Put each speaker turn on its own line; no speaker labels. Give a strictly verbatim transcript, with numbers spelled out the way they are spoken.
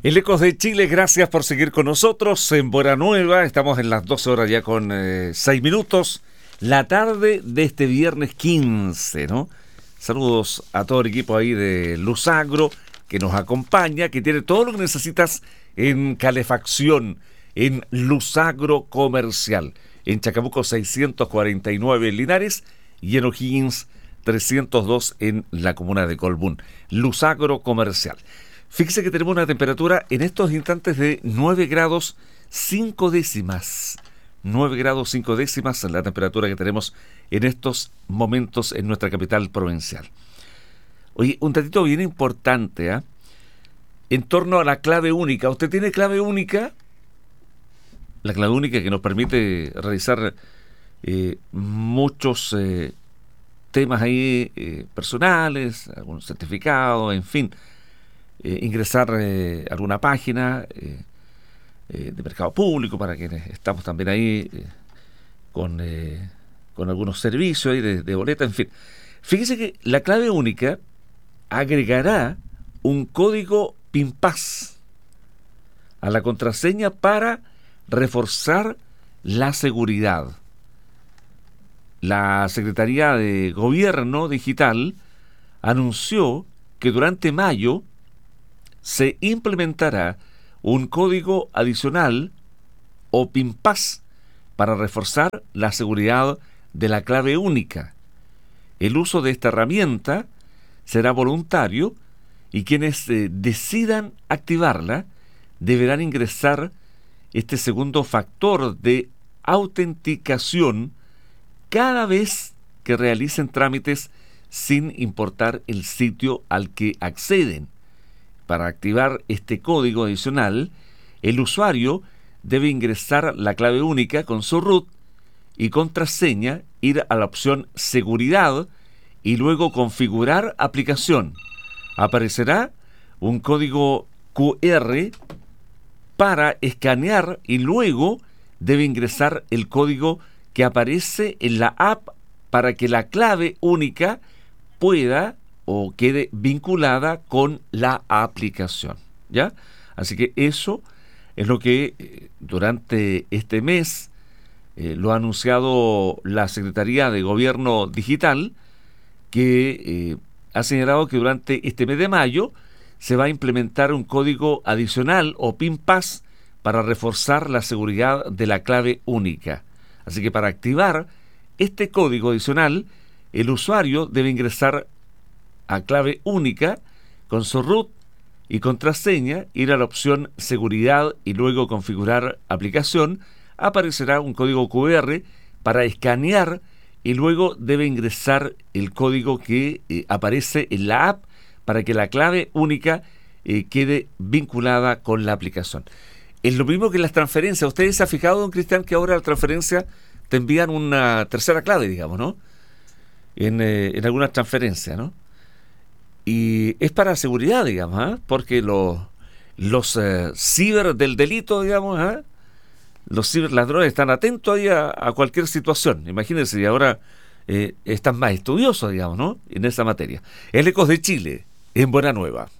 El Ecos de Chile, gracias por seguir con nosotros en Buena Nueva. Estamos en las doce horas ya con eh, seis minutos. La tarde de este viernes quince, ¿no? Saludos a todo el equipo ahí de Luzagro que nos acompaña, que tiene todo lo que necesitas en calefacción, en Luzagro Comercial. En Chacabuco seiscientos cuarenta y nueve en Linares y en O'Higgins trescientos dos en la comuna de Colbún. Luzagro Comercial. Fíjese que tenemos una temperatura en estos instantes de nueve grados cinco décimas. nueve grados cinco décimas es la temperatura que tenemos en estos momentos en nuestra capital provincial. Oye, un datito bien importante, ¿eh? En torno a la clave única. ¿Usted tiene clave única? La clave única que nos permite realizar eh, muchos eh, temas ahí eh, personales, algunos certificados, en fin. Eh, ingresar eh, a alguna página eh, eh, de mercado público para quienes estamos también ahí eh, con, eh, con algunos servicios ahí de, de boleta, en fin. Fíjese que la clave única agregará un código PIN-PAS a la contraseña para reforzar la seguridad. La Secretaría de Gobierno Digital anunció que durante mayo se implementará un código adicional o PIN-PAS para reforzar la seguridad de la clave única. El uso de esta herramienta será voluntario y quienes eh, decidan activarla deberán ingresar este segundo factor de autenticación cada vez que realicen trámites sin importar el sitio al que acceden. Para activar este código adicional, el usuario debe ingresar la clave única con su root y contraseña, ir a la opción Seguridad y luego Configurar aplicación. Aparecerá un código cu erre para escanear y luego debe ingresar el código que aparece en la app para que la clave única pueda o quede vinculada con la aplicación, ¿ya? Así que eso es lo que eh, durante este mes eh, lo ha anunciado la Secretaría de Gobierno Digital, que eh, ha señalado que durante este mes de mayo se va a implementar un código adicional o PIN-PAS para reforzar la seguridad de la clave única. Así que para activar este código adicional, el usuario debe ingresar a clave única con su root y contraseña, ir a la opción Seguridad y luego Configurar aplicación. Aparecerá un código cu erre para escanear y luego debe ingresar el código que eh, aparece en la app para que la clave única eh, quede vinculada con la aplicación. Es lo mismo que las transferencias. ¿Ustedes se han fijado, don Cristian, que ahora la transferencia te envían una tercera clave, digamos, ¿no? En, eh, en algunas transferencias, ¿no? Y es para seguridad, digamos, ¿eh? Porque los, los eh, ciber del delito, digamos, ¿eh? Los ciberladrones están atentos ahí a, a cualquier situación. Imagínense, y ahora eh, están más estudiosos, digamos, ¿no? En esa materia. El Ecos de Chile, en Buena Nueva.